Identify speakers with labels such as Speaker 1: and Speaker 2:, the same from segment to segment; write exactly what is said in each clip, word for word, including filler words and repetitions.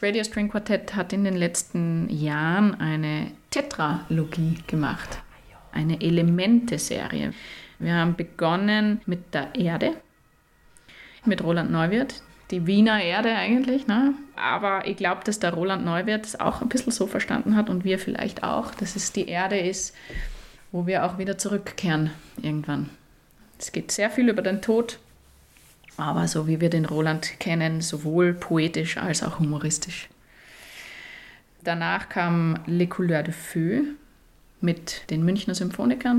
Speaker 1: Radio String Quartet hat in den letzten Jahren eine Tetralogie gemacht, eine Elemente-Serie. Wir haben begonnen mit der Erde, mit Roland Neuwirth, die Wiener Erde eigentlich, ne? Aber ich glaube, dass der Roland Neuwirth es auch ein bisschen so verstanden hat und wir vielleicht auch, dass es die Erde ist, wo wir auch wieder zurückkehren irgendwann. Es geht sehr viel über den Tod, aber so wie wir den Roland kennen, sowohl poetisch als auch humoristisch. Danach kam Les Couleurs de Feu mit den Münchner Symphonikern.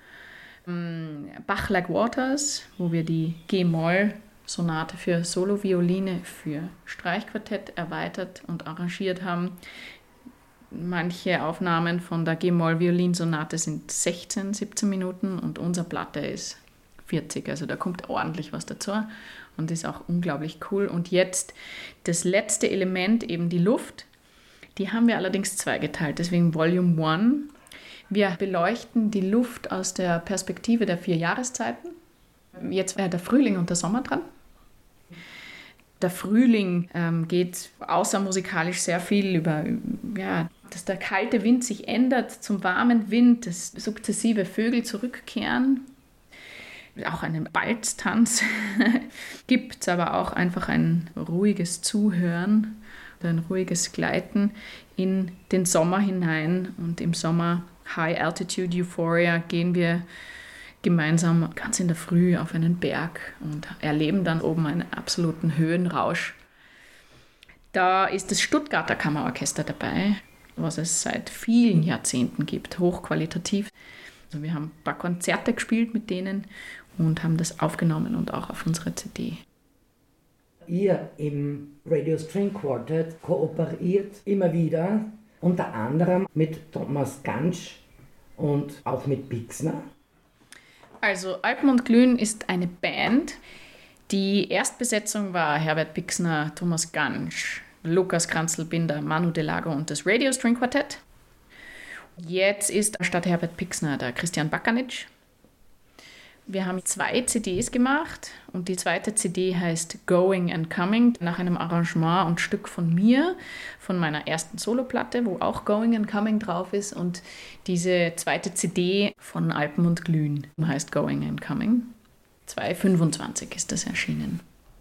Speaker 1: Bach Like Waters, wo wir die G-Moll-Sonate für Solo-Violine für Streichquartett erweitert und arrangiert haben. Manche Aufnahmen von der G-Moll-Violinsonate sind sechzehn, siebzehn Minuten und unsere Platte ist vierzig. Also da kommt ordentlich was dazu und ist auch unglaublich cool. Und jetzt das letzte Element, eben die Luft, die haben wir allerdings zweigeteilt, deswegen Volume eins. Wir beleuchten die Luft aus der Perspektive der vier Jahreszeiten. Jetzt wäre der Frühling und der Sommer dran. Der Frühling ähm, geht außer musikalisch sehr viel über, ja, dass der kalte Wind sich ändert zum warmen Wind, dass sukzessive Vögel zurückkehren. Auch einen Balztanz gibt es, aber auch einfach ein ruhiges Zuhören, ein ruhiges Gleiten in den Sommer hinein. Und im Sommer High Altitude Euphoria gehen wir gemeinsam ganz in der Früh auf einen Berg und erleben dann oben einen absoluten Höhenrausch. Da ist das Stuttgarter Kammerorchester dabei, was es seit vielen Jahrzehnten gibt, hochqualitativ. Also wir haben ein paar Konzerte gespielt mit denen und haben das aufgenommen und auch auf unsere C D.
Speaker 2: Ihr im Radio String Quartet kooperiert immer wieder, unter anderem mit Thomas Gansch und auch mit Pixner.
Speaker 1: Also Alpen und Glühen ist eine Band. Die Erstbesetzung war Herbert Pixner, Thomas Gansch, Lukas Kranzl-Binder, Manu Delago und das Radio String Quartett. Jetzt ist statt Herbert Pixner der Christian Bakanic. Wir haben zwei C Ds gemacht und die zweite C D heißt Going and Coming, nach einem Arrangement und Stück von mir, von meiner ersten Soloplatte, wo auch Going and Coming drauf ist. Und diese zweite C D von Alpen und Glühen heißt Going and Coming. zweitausendfünfundzwanzig ist das erschienen.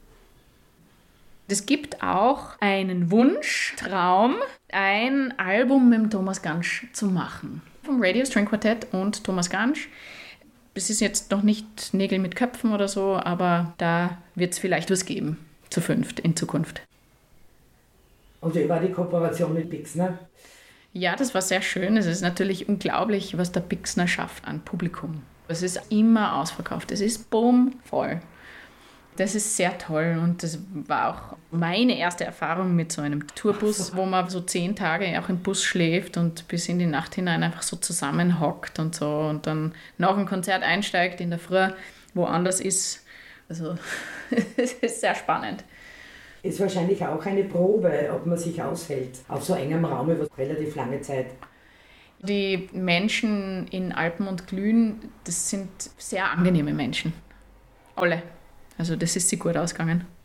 Speaker 1: Es gibt auch einen Wunsch, Traum, ein Album mit Thomas Gansch zu machen. Vom Radio String Quartett und Thomas Gansch. Es ist jetzt noch nicht Nägel mit Köpfen oder so, aber da wird es vielleicht was geben, zu fünft in Zukunft.
Speaker 2: Und wie war die Kooperation mit Pixner?
Speaker 1: Ja, das war sehr schön. Es ist natürlich unglaublich, was der Pixner schafft an Publikum. Es ist immer ausverkauft. Es ist boom voll. Das ist sehr toll und das war auch meine erste Erfahrung mit so einem Tourbus, wo man so zehn Tage auch im Bus schläft und bis in die Nacht hinein einfach so zusammenhockt und so und dann nach dem Konzert einsteigt in der Früh, woanders ist. Also es ist sehr spannend.
Speaker 2: Ist wahrscheinlich auch eine Probe, ob man sich aushält auf so engem Raum über relativ lange Zeit.
Speaker 1: Die Menschen in Alpen und Glühen, das sind sehr angenehme Menschen. Alle. Also das ist sie gut ausgegangen.